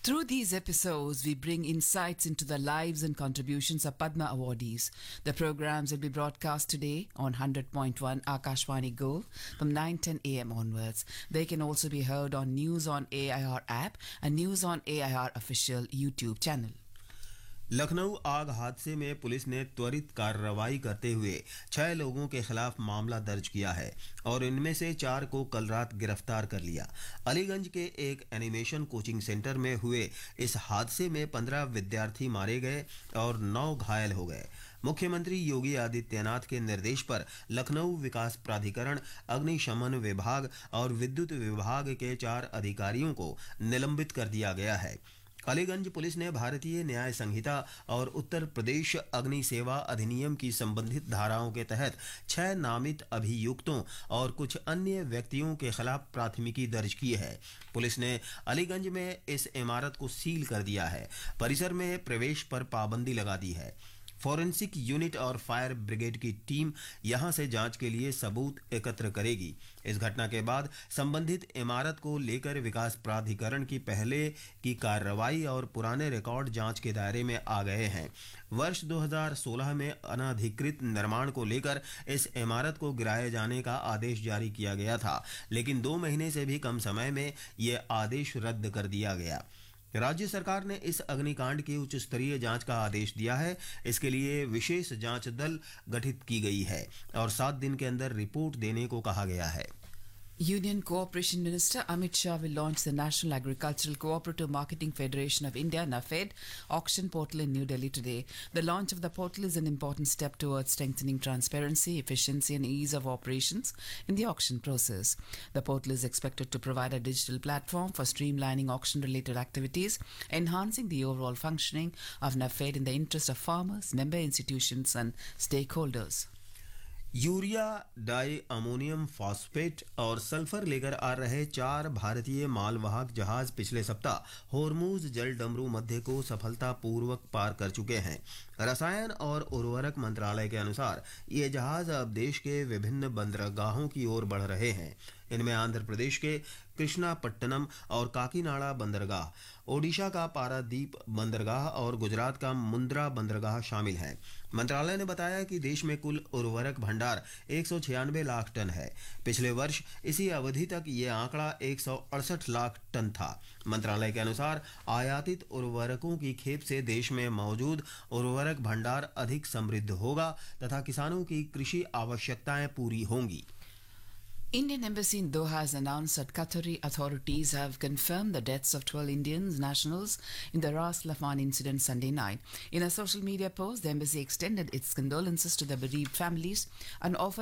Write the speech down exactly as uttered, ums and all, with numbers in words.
Through these episodes, we bring insights into the lives and contributions of Padma awardees. The programs will be broadcast today on one hundred point one Akashvani Gold from nine ten a m onwards. They can also be heard on News on A I R app and News on A I R official YouTube channel. Lucknow आग हादसे में police ने त्वरित कार्रवाई करते हुए छह लोगों के खिलाफ मामला दर्ज किया है और इनमें से चार को कल रात गिरफ्तार कर लिया। अलीगंज के एक एनिमेशन कोचिंग सेंटर में हुए इस हादसे में पंद्रह विद्यार्थी मारे गए और नौ घायल हो गए। मुख्यमंत्री योगी आदित्यनाथ के निर्देश पर लखनऊ विकास प्राधिकरण, अग्निशमन विभाग और विद्युत विभाग के चार अधिकारियों को निलंबित कर दिया गया है। अलीगंज पुलिस ने भारतीय न्याय संहिता और उत्तर प्रदेश अग्नि सेवा अधिनियम की संबंधित धाराओं के तहत छह नामित अभियुक्तों और कुछ अन्य व्यक्तियों के खिलाफ प्राथमिकी दर्ज की है। पुलिस ने अलीगंज में इस इमारत को सील कर दिया है। परिसर में प्रवेश पर पाबंदी लगा दी है। फॉरेंसिक यूनिट और फायर ब्रिगेड की टीम यहां से जांच के लिए सबूत एकत्र करेगी। इस घटना के बाद संबंधित इमारत को लेकर विकास प्राधिकरण की पहले की कार्रवाई और पुराने रिकॉर्ड जांच के दायरे में आ गए हैं। वर्ष दो हज़ार सोलह में अनधिकृत निर्माण को लेकर इस इमारत को गिराए जाने का आदेश जारी किया गया था, लेकिन दो महीने से भी कम समय में यह आदेश रद्द कर दिया गया। राज्य सरकार ने इस अग्निकांड की उच्च स्तरीय जांच का आदेश दिया है। इसके लिए विशेष जांच दल गठित की गई है और सात दिन के अंदर रिपोर्ट देने को कहा गया है। Union Cooperation Minister Amit Shah will launch the National Agricultural Cooperative Marketing Federation of India (NAFED) auction portal in New Delhi today. The launch of the portal is an important step towards strengthening transparency, efficiency and ease of operations in the auction process. The portal is expected to provide a digital platform for streamlining auction-related activities, enhancing the overall functioning of NAFED in the interest of farmers, member institutions and stakeholders. Urea, di ammonium phosphate और sulphur लेकर आ रहे चार भारतीय मालवाहक जहाज पिछले सप्ताह होर्मुज जल डमरू मध्य को सफलतापूर्वक पार कर चुके हैं। रसायन और उर्वरक मंत्रालय के अनुसार ये जहाज अब देश के विभिन्न बंदरगाहों की ओर बढ़ रहे हैं। इनमें आंध्र प्रदेश के कृष्णापट्टनम और काकीनाडा बंदरगाह, ओडिशा का पारादीप बंदरगाह और गुजरात का मुंद्रा बंदरगाह शामिल हैं। मंत्रालय ने बताया कि देश में कुल उर्वरक भंडार एक सौ छियानवे लाख टन है। पिछले वर्ष इसी अवधि तक ये आंकड़ा एक सौ अड़सठ लाख टन था। मंत्रालय के अनुसार आयातित उर्वरकों की खेप से देश में मौजूद उर्वरक भंडार अधिक समृद्ध होगा तथा किसानों की कृषि आवश्यकताएं पूरी होंगी। Indian Embassy in Doha has announced that Qatari authorities have confirmed the deaths of twelve Indian nationals in the Ras Laffan incident Sunday night. In a social media post, the embassy extended its condolences to the bereaved families and offered